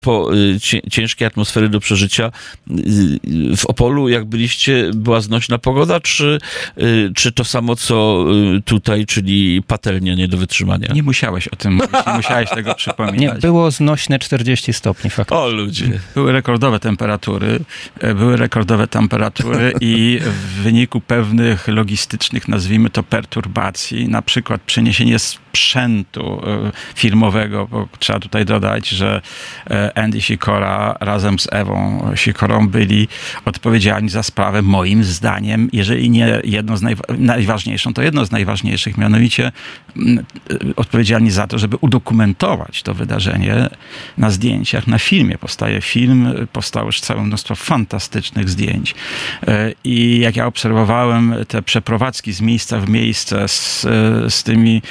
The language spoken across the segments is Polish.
ciężkiej atmosfery do przeżycia. W Opolu, jak byliście, była znośna pogoda, czy to samo, co tutaj, czyli patelnia nie do wytrzymania? Nie musiałeś o tym mówić, nie musiałeś tego przypominać. Nie, było znośne 40 stopni faktycznie. O ludzie. Były rekordowe temperatury i w wyniku pewnych logistycznych, nazwijmy to, perturbacji, na przykład przeniesienie sprzętu filmowego, bo trzeba tutaj dodać, że Andy Sikora razem z Ewą Sikorą byli odpowiedzialni za sprawę, moim zdaniem, jeżeli nie jedną z najważniejszą, to jedno z najważniejszych, mianowicie odpowiedzialni za to, żeby udokumentować to wydarzenie na zdjęciach, na filmie. Powstaje film, powstało już całe mnóstwo fantastycznych zdjęć. I jak ja obserwowałem te przeprowadzki z miejsca w miejsce z tymi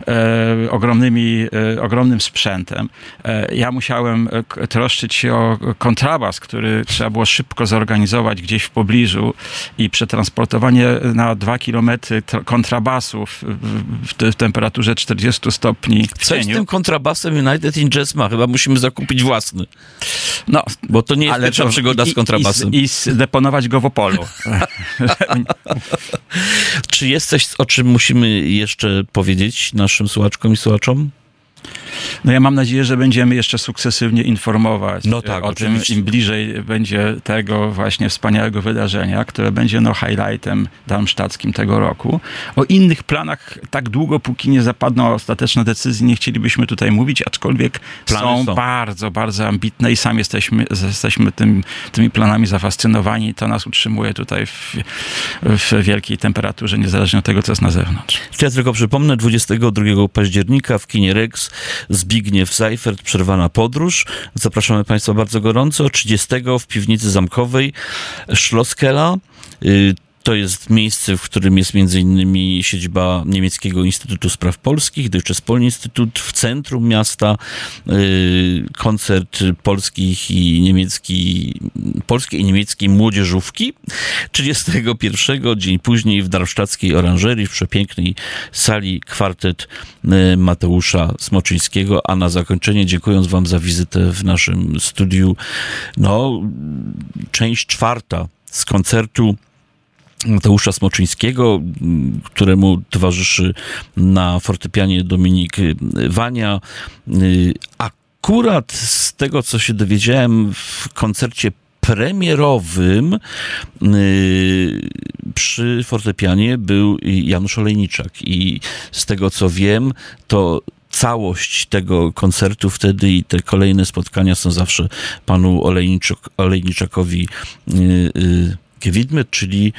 ogromnym sprzętem, ja musiałem troszczyć się o kontrabas, który trzeba było szybko zorganizować gdzieś w pobliżu i przetransportowanie na 2 kilometry kontrabasów w temperaturze 40 stopni w Coś z cieniu. tym kontrabasem United in Jazz ma. Chyba musimy zakupić własny. No, Bo to nie jest pierwsza przygoda z kontrabasem. I zdeponować go w Opolu. Czy jest coś, o czym musimy jeszcze powiedzieć naszym słuchaczkom i słuchaczom? No ja mam nadzieję, że będziemy jeszcze sukcesywnie informować o tym, im bliżej będzie tego właśnie wspaniałego wydarzenia, które będzie highlightem darmstadtskim tego roku. O innych planach tak długo, póki nie zapadną ostateczne decyzje, nie chcielibyśmy tutaj mówić, aczkolwiek są bardzo, bardzo ambitne i sami jesteśmy tymi planami zafascynowani. To nas utrzymuje tutaj w wielkiej temperaturze, niezależnie od tego, co jest na zewnątrz. Ja tylko przypomnę, 22 października w kinie Rex Zbigniew Seifert, Przerwana podróż. Zapraszamy Państwa bardzo gorąco. 30 w piwnicy zamkowej Schlosskella. To jest miejsce, w którym jest między innymi siedziba Niemieckiego Instytutu Spraw Polskich, Deutsches Polinstytut, w centrum miasta. Koncert polskiej i niemieckiej młodzieżówki. 31 dzień później w darmstadtskiej oranżerii, w przepięknej sali kwartet Mateusza Smoczyńskiego, a na zakończenie, dziękując wam za wizytę w naszym studiu, część 4 z koncertu Mateusza Smoczyńskiego, któremu towarzyszy na fortepianie Dominik Wania. Akurat z tego, co się dowiedziałem, w koncercie premierowym przy fortepianie był Janusz Olejniczak i z tego, co wiem, to całość tego koncertu wtedy i te kolejne spotkania są zawsze panu Olejniczakowi gewidmet, czyli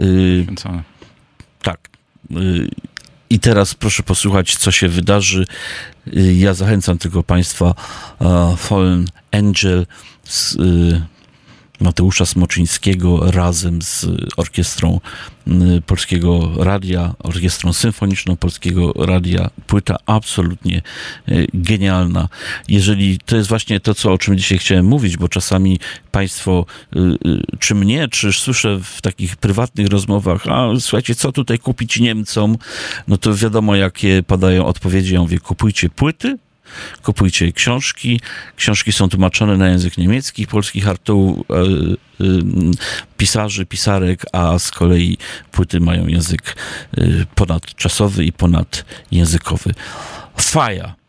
tak. I teraz proszę posłuchać, co się wydarzy. Ja zachęcam tylko Państwa, Fallen Angel z Mateusza Smoczyńskiego razem z orkiestrą Polskiego Radia, orkiestrą symfoniczną Polskiego Radia. Płyta absolutnie genialna. Jeżeli to jest właśnie to, o czym dzisiaj chciałem mówić, bo czasami Państwo, czy mnie, czy słyszę w takich prywatnych rozmowach, słuchajcie, co tutaj kupić Niemcom? No to wiadomo, jakie padają odpowiedzi. Ja mówię, kupujcie płyty, kupujcie książki. Książki są tłumaczone na język niemiecki, polskich pisarzy, pisarek, a z kolei płyty mają język ponadczasowy i ponadjęzykowy. Faja.